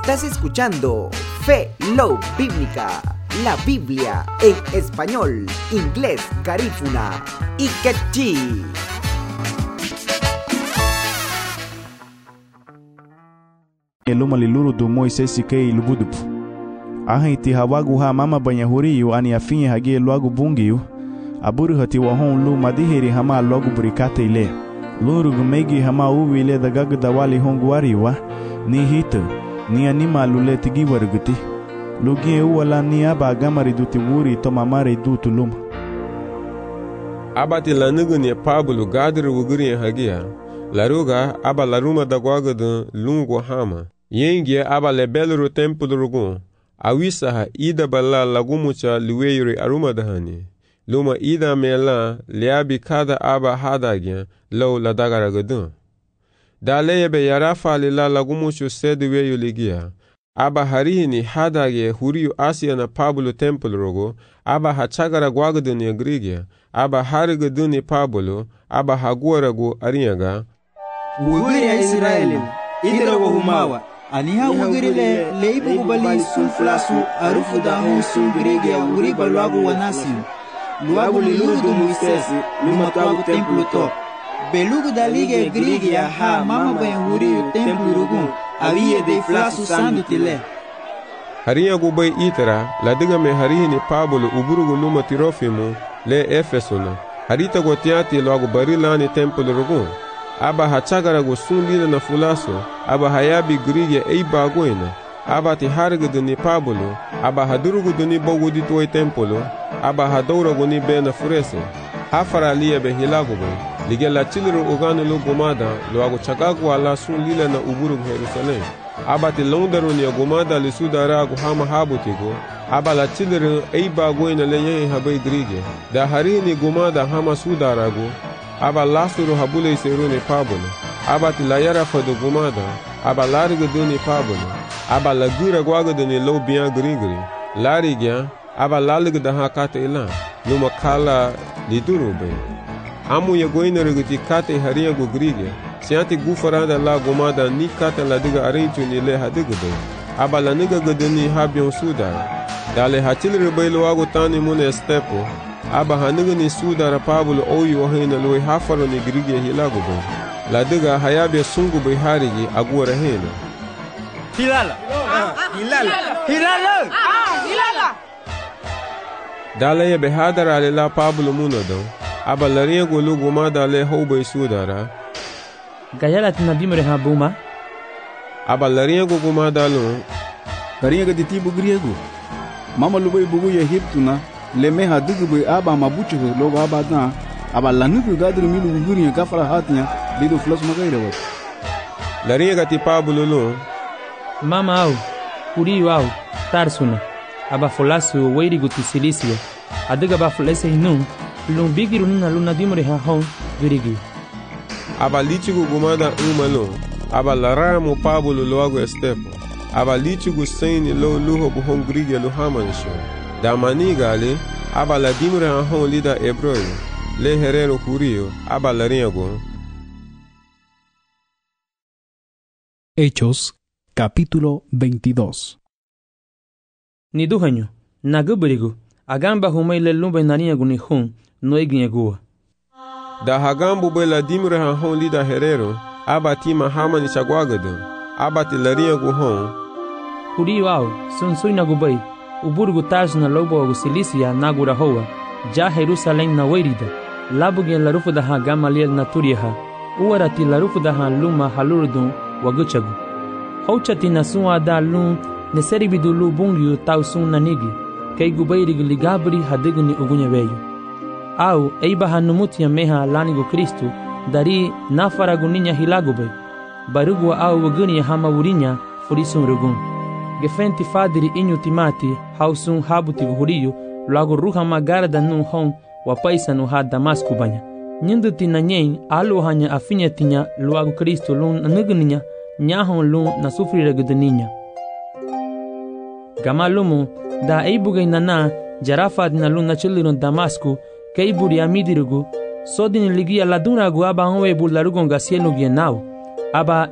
Estás escuchando Fe, Love Bíblica, la Biblia en español, inglés, garífuna y quechí. Eluma liluru do Moisés sikei lubudupu. Aha iti hawagu ha mama banyahuriyu ani afinye hagi luagu bungiyu. Aburu hati wahon lu madihiri hama logu burikate ile. Luru gumegi hama uwi ile dagagu dawali honguariwa. Ni hita, ni anima lule tigi warguti. Lugie uwala ni aba agamari duti wuri to mamare dutu luma. Abati lanugu ni pabulu gadru wuguri hagia. Laruga aba laruma dagwagadu lungu hama. Yengie aba lebeluru tempulurugun. Awisaha ida bala lagumucha liweyuri aruma dahani. Luma ida mela liabi kada aba hadagya low ladagaragadun. Daleyebe yarafa lila lagumuchu seduweyu ligia. Aba harihini hadagye huriyu asia na pabulu tempulurugu. Aba hachagara gwagadun ya grigia. Aba harigadun ni pabulu. Aba haguaragu arinyaga. Wugiri ya Israeli, idira wa humawa. Aniha wugiri le ibu kubali sunflasu arufu da hon sungirege ya wuri baluagu wanasi. Luagu liluru du Moisés, lumatuagu templu top. Belugu da lige grige ya ha mama bayan wuri yu templu rugun. Awiye de flasu sandu tile. Haria gubay itara, ladiga me harihini pabulu uburugu luma tirofimu le Efesuna. Harita gotiati luagu barilani templu rugun. Aba hachagara go sunlila na fulaso, aba hayabi grige eiba goina, aba ti hargudu ni pabulu, aba hadurugudu ni bogudi toy tempolo, aba hadouragu ni bena furese. Hafara liya be hilagubu, lige la chiliru uganu lu gumada, luagu chagagu ala sunlila na uburug Jerusalem. Aba ti londaru ni gumada li sudaragu hama habutigo, aba la chiliru eiba goina le yehi habai grige, da harini gumada hama sudaragu, aba lasuru habule iseru ni pabulu, aba ti la yara fadu gumada, aba larigu ni pabulu, aba la gira gwagadu ni lo biyan grigri, larigya, aba laligu da hakate ilan, luma kala liduru be. Amu ya goina riguti kate hariya gu grigya, siyanti gufarada la gumada ni kate la diga arinchu ni le hadigu be, aba la niga gudu ni habyon sudara, dale hachiliru be lo wagu tani mune stepo, aba haniga ni sudara pabulu oyu ohina luwe hafaru ni grige hilagu be. La diga hayabe sungu be harigi aguara hena. Hilala! Hilala! Hilala! Hilala! Dale ya behadara alela pabulu munadon. Aba lariya gulu gumada le hoube sudara. Gayala tinabimre ha buma. Aba lariya gumada lo. Kariya gaditi bugriego. Mama lubay bugu ya hiptuna. Leme hadugu aba mabuchu logo aba dan aba lanugu gadru milu guguri gafara hatnya lido flos magaira wat lariya gati pabulu lo mama au kuriyu au tarsuna aba folasu weiri guti silisia adiga ba folese hinu lumbigiru nina luna dimre ha hon virigi aba lichigu gumada umalo aba laramu pabulu loago estepo aba lichigu saini lo luho buhon grige lo hamanisho damani gale aba la dimre ahon lida ebroyo le herero kurio aba la riego. Hechos capítulo 22. Ni duhanyo naguburigu agamba humaile lumbe naniagu ni hun no eginyegua da hagambu be la dimre ahon lida herero aba tima hamani chagwagadu aba ti la riego hon kurio au sunsuy nagubai uburgu tajna lobo silisia nagura hoa ja Jerusalem na weirida labugen la rufu daha Gamaliel na turiha uarati la rufu daha luma halurdun waguchagu hauchati na suwa da lun neseri bidulu bungyu tausun nanigi kay gubayrig ligabri hadigni ugunya veyu au eiba hanumutia meha lanigo Kristu dari nafaragu ninya hilagube barugwa au waguni hama wurinya furisun rugun gefenti fadiri inyu timati hausun habuti huriyu lago ruha magara da nun hon wa paisa no ha Damasku banya nyindu tina nyen alu hanya afinya tinya luagu Kristo lun nugninya nyahon lun na sufrira gudninya gamalumu da eibugai nana jarafa dina lun na chilirun Damasku keiburi amidirugu sodin ligia laduna gu aba honwe bularugon gasienu gienau aba